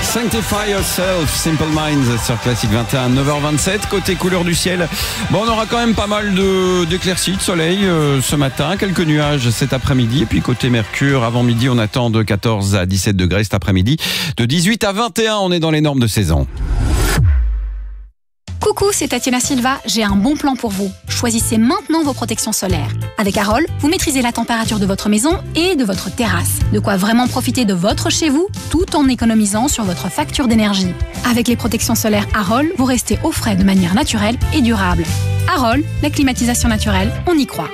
Sanctify Yourself, Simple Minds sur Classique 21, 9h27. Côté couleur du ciel, bon, on aura quand même pas mal d'éclaircies, de soleil ce matin, quelques nuages cet après-midi. Et puis côté Mercure, avant midi, on attend de 14 à 17 degrés cet après-midi. De 18 à 21, on est dans les normes de saison. Coucou, c'est Tatiana Silva, j'ai un bon plan pour vous. Choisissez maintenant vos protections solaires. Avec Arol, vous maîtrisez la température de votre maison et de votre terrasse. De quoi vraiment profiter de votre chez vous, tout en économisant sur votre facture d'énergie. Avec les protections solaires Arol, vous restez au frais de manière naturelle et durable. Arol, la climatisation naturelle, on y croit.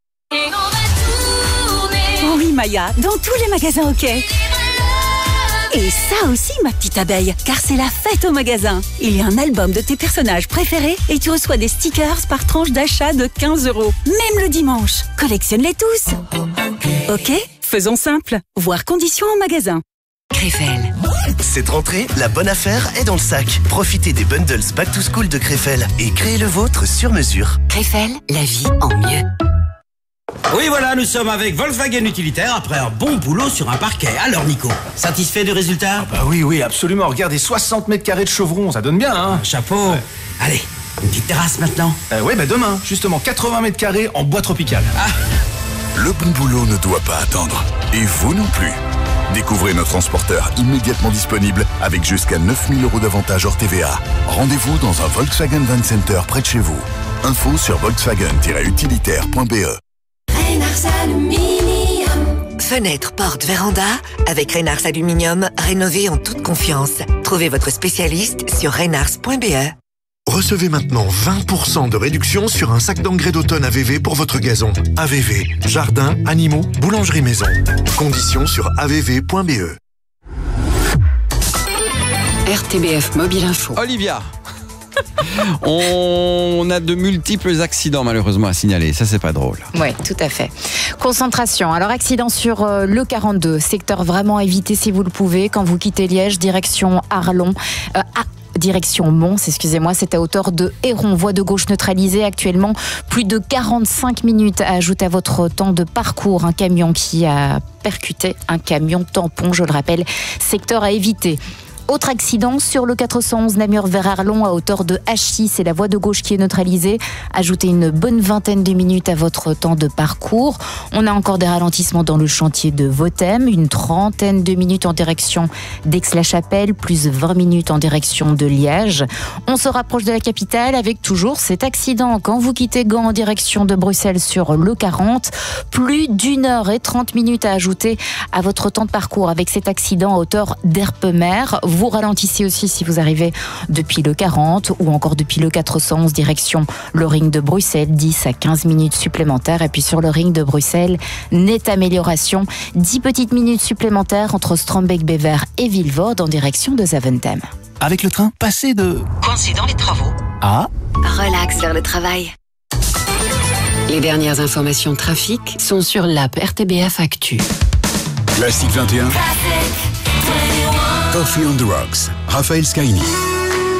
Oh oui Maya, dans tous les magasins OK. Et ça aussi, ma petite abeille, car c'est la fête au magasin. Il y a un album de tes personnages préférés et tu reçois des stickers par tranche d'achat de 15 €. Même le dimanche. Collectionne-les tous. OK, faisons simple. Voir conditions en magasin. Krefel. Cette rentrée, la bonne affaire est dans le sac. Profitez des bundles Back to School de Krefel et créez le vôtre sur mesure. Krefel, la vie en mieux. Oui, voilà, nous sommes avec Volkswagen Utilitaire après un bon boulot sur un parquet. Alors, Nico, satisfait du résultat? Bah oui, absolument. Regardez, 60 mètres carrés de chevron, ça donne bien, hein. Chapeau. Ouais. Allez, une petite terrasse maintenant. Oui, demain, justement, 80 mètres carrés en bois tropical. Ah. Le bon boulot ne doit pas attendre. Et vous non plus. Découvrez nos transporteurs immédiatement disponibles avec jusqu'à 9 000 € d'avantages hors TVA. Rendez-vous dans un Volkswagen Van Center près de chez vous. Info sur volkswagen-utilitaire.be. Reynars Aluminium. Fenêtre, porte, véranda, avec Reynars Aluminium, rénovez en toute confiance. Trouvez votre spécialiste sur reynars.be. Recevez maintenant 20% de réduction sur un sac d'engrais d'automne AVV pour votre gazon. AVV, jardin, animaux, boulangerie maison. Conditions sur avv.be. RTBF Mobile Info. Olivia. On a de multiples accidents malheureusement à signaler, ça c'est pas drôle. Oui, tout à fait. Concentration. Alors accident sur le 42, secteur vraiment à éviter si vous le pouvez quand vous quittez Liège, direction Arlon. Direction Mons, excusez-moi, c'est à hauteur de Héron. Voie de gauche neutralisée actuellement. Plus de 45 minutes à ajouter à votre temps de parcours. Un camion qui a percuté un camion tampon, je le rappelle. Secteur à éviter. Autre accident sur le 411 Namur vers Arlon à hauteur de Hachy, c'est la voie de gauche qui est neutralisée. Ajoutez une bonne vingtaine de minutes à votre temps de parcours. On a encore des ralentissements dans le chantier de Vothème, une trentaine de minutes en direction d'Aix-la-Chapelle, plus 20 minutes en direction de Liège. On se rapproche de la capitale avec toujours cet accident quand vous quittez Gand en direction de Bruxelles sur le 40. Plus d'1h30 à ajouter à votre temps de parcours avec cet accident à hauteur d'Erpemer. Vous ralentissez aussi si vous arrivez depuis le 40 ou encore depuis le 411 direction le ring de Bruxelles, 10 à 15 minutes supplémentaires. Et puis sur le ring de Bruxelles, nette amélioration, 10 petites minutes supplémentaires entre Strombeek-Bever et Vilvoorde en direction de Zaventem. Avec le train, passez de... Coincé dans les travaux. Ah. Relax vers le travail. Les dernières informations trafic sont sur l'app RTBF Actu. Classique 21. Coffee on the Rocks. Raphaël Scaini.